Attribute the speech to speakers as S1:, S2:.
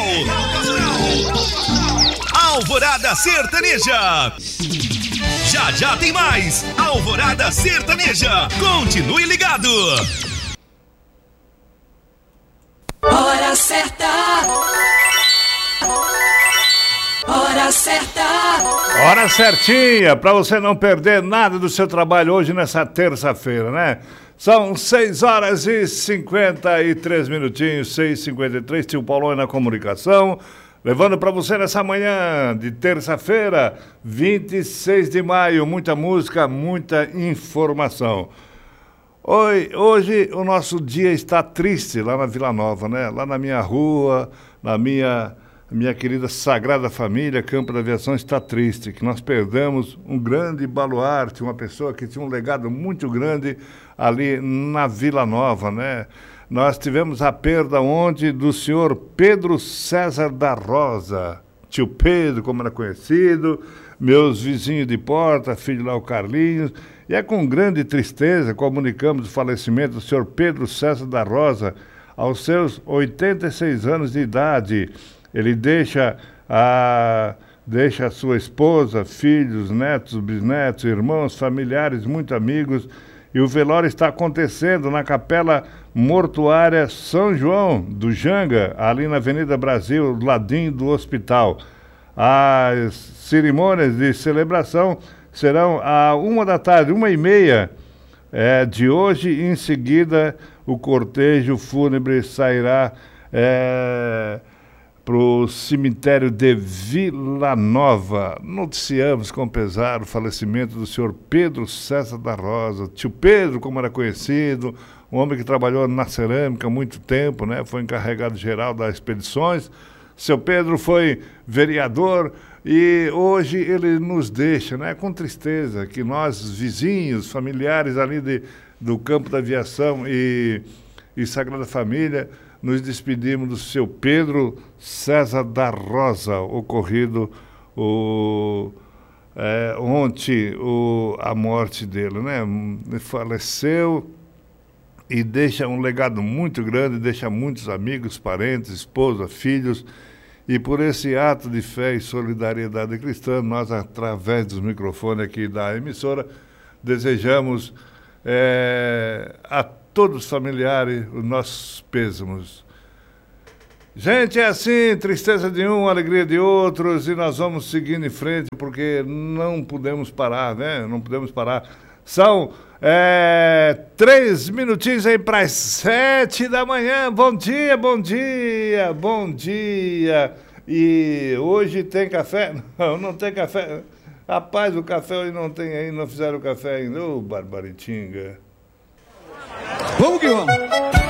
S1: Alvorada Sertaneja. Já já tem mais. Alvorada Sertaneja. Continue ligado.
S2: Hora certa. Hora certa.
S3: Hora certinha, para você não perder nada do seu trabalho hoje nessa terça-feira, né? São 6 horas e 53 minutinhos, 6h53, tio Paulão na comunicação, levando para você nessa manhã de terça-feira, 26 de maio, muita música, muita informação. Hoje o nosso dia está triste lá na Vila Nova, né? Lá na minha rua, na minha querida Sagrada Família, Campo da Aviação, está triste, que nós perdemos um grande baluarte, uma pessoa que tinha um legado muito grande ali na Vila Nova, né? Nós tivemos a perda ontem do senhor Pedro César da Rosa, tio Pedro, como era conhecido, meus vizinhos de porta, filho lá o Carlinhos, e é com grande tristeza comunicamos o falecimento do senhor Pedro César da Rosa, aos seus 86 anos de idade. Ele deixa a sua esposa, filhos, netos, bisnetos, irmãos, familiares, muitos amigos. E o velório está acontecendo na Capela Mortuária São João do Janga, ali na Avenida Brasil, do ladinho do hospital. As cerimônias de celebração serão à 1h, 1h30 de hoje. E em seguida, o cortejo fúnebre sairá para o cemitério de Vila Nova. Noticiamos com pesar o falecimento do senhor Pedro César da Rosa, tio Pedro, como era conhecido, um homem que trabalhou na cerâmica há muito tempo, né? Foi encarregado geral das expedições. Seu Pedro foi vereador e hoje ele nos deixa, né? Com tristeza, que nós, vizinhos, familiares ali do Campo da Aviação e Sagrada Família, nos despedimos do seu Pedro César da Rosa, ocorrido ontem a morte dele, né? Ele faleceu e deixa um legado muito grande, deixa muitos amigos, parentes, esposa, filhos. E por esse ato de fé e solidariedade cristã, nós, através dos microfones aqui da emissora, desejamos a todos os familiares os nossos pêsames. Gente, é assim, tristeza de um, alegria de outros, e nós vamos seguindo em frente, porque não podemos parar, né? Não podemos parar. São 3 minutinhos aí para as 7 da manhã. Bom dia, bom dia, bom dia. E hoje tem café? Não, não tem café. Rapaz, o café hoje não tem aí, não fizeram o café ainda. Ô, Barbaritinga.
S4: Vamos que vamos.